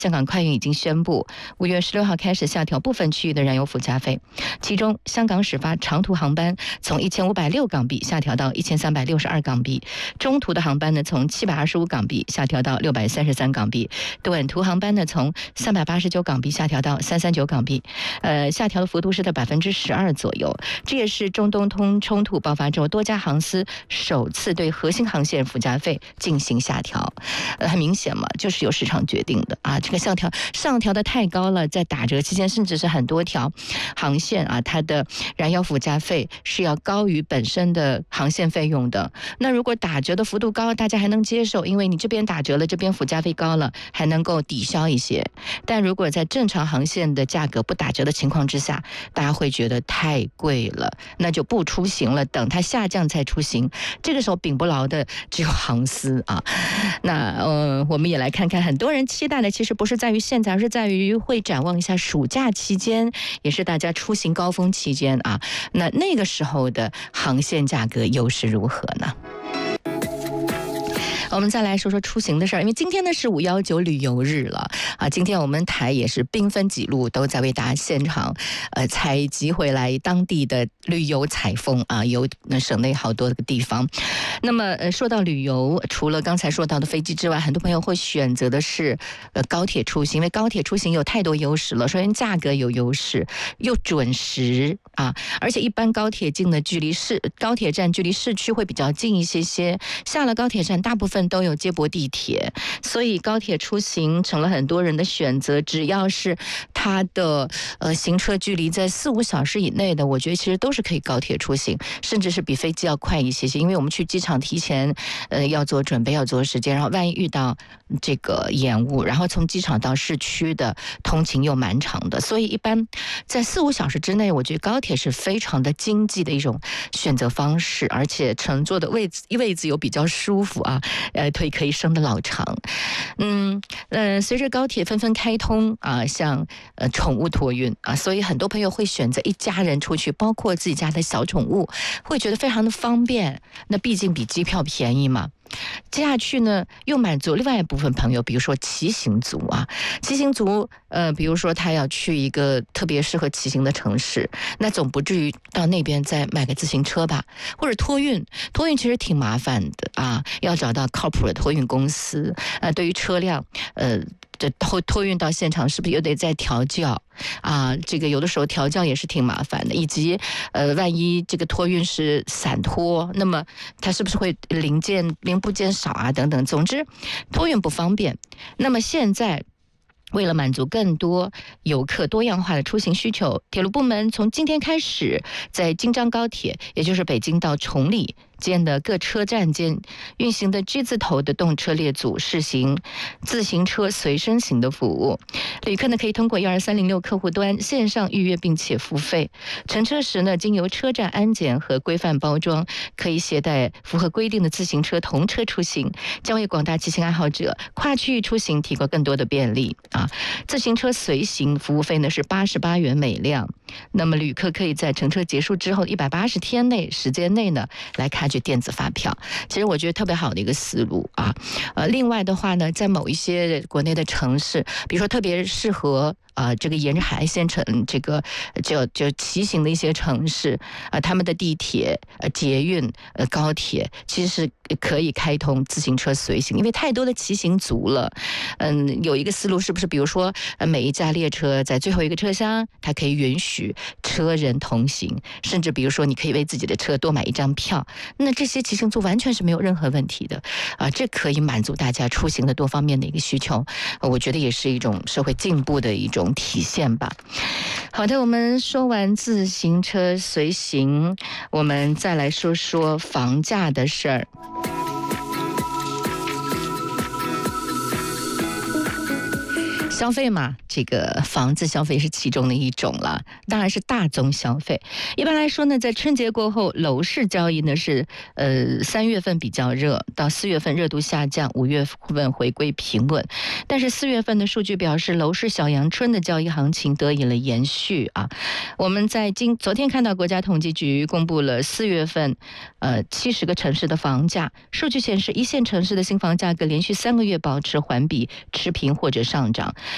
香港快运已经宣布，5月16号开始下调部分区域的燃油附加费，其中香港始发长途航班从1506港币下调到1362港币，中途的航班呢从725港币下调到633港币，短途航班呢从389港币下调到339港币，下调的幅度是在12%左右。这也是中东冲突爆发之后多家航司首次对核心航线附加费进行下调。很明显嘛，就是由市场决定的啊。这个上调的太高了，在打折期间，甚至是很多条航线啊，它的燃油附加费是要高于本身的航线费用的。那如果打折的幅度高，大家还能接受，因为你这边打折了，这边附加费高了，还能够抵消一些。但如果在正常航线的价格不打折的情况之下，大家会觉得太贵了，那就不出行了，等它下降再出行。这个时候柄不牢的只有航司啊。那我们也来看看，很多人期待的其实不是在于现在，而是在于会展望一下暑假期间，也是大家出行高峰期间啊。那个时候的航线价格又是如何呢？我们再来说说出行的事儿，因为今天呢是519旅游日了啊，今天我们台也是兵分几路，都在为大家现场采集回来当地的旅游采风啊，有省内好多个地方。那么说到旅游，除了刚才说到的飞机之外，很多朋友会选择的是高铁出行，因为高铁出行有太多优势了。首先价格有优势，又准时啊，而且一般高铁站距离市区会比较近一些些，下了高铁站大部分都有接驳地铁，所以高铁出行成了很多人的选择。只要是它的行车距离在4-5小时以内的，我觉得其实都是可以高铁出行，甚至是比飞机要快一些些。因为我们去机场提前要做准备，要做时间，然后万一遇到这个延误，然后从机场到市区的通勤又蛮长的，所以一般在4-5小时之内，我觉得高铁是非常的经济的一种选择方式，而且乘坐的位置又比较舒服啊。腿可以伸得老长。随着高铁纷纷开通啊，像宠物托运啊，所以很多朋友会选择一家人出去，包括自己家的小宠物，会觉得非常的方便。那毕竟比机票便宜嘛。接下去呢，又满足另外一部分朋友，比如说骑行族啊，比如说他要去一个特别适合骑行的城市，那总不至于到那边再买个自行车吧？或者托运其实挺麻烦的啊，要找到靠谱的托运公司。对于车辆，这托运到现场是不是又得再调教啊？这个有的时候调教也是挺麻烦的，以及万一这个托运是散托，那么它是不是会零部件少啊等等，总之托运不方便。那么现在为了满足更多游客多样化的出行需求，铁路部门从今天开始，在京张高铁，也就是北京到崇礼间的各车站间运行的 G 字头的动车列组试行自行车随身行的服务。旅客呢可以通过12306客户端线上预约并且付费。乘车时呢，经由车站安检和规范包装，可以携带符合规定的自行车同车出行，将为广大骑行爱好者跨区域出行提供更多的便利啊。自行车随行服务费呢是88元每辆，那么旅客可以在乘车结束之后180天时间内呢来开具电子发票。其实我觉得特别好的一个思路啊。另外的话呢，在某一些国内的城市，比如说特别适合这个沿着海岸线这个就骑行的一些城市他们的地铁、捷运、高铁其实是可以开通自行车随行，因为太多的骑行族了。有一个思路是不是，比如说每一架列车在最后一个车厢，它可以允许车人同行，甚至比如说你可以为自己的车多买一张票，那这些骑行族完全是没有任何问题的这可以满足大家出行的多方面的一个需求。我觉得也是一种社会进步的一种体现吧。好的，我们说完自行车随行，我们再来说说房价的事儿。消费嘛，这个房子消费是其中的一种了，当然是大宗消费。一般来说呢，在春节过后，楼市交易呢是3月份比较热，到4月份热度下降，5月份回归平稳。但是4月份的数据表示，楼市小阳春的交易行情得以了延续啊。我们在昨天看到国家统计局公布了4月份70个城市的房价数据显示，一线城市的新房价格连续3个月保持环比持平或者上涨。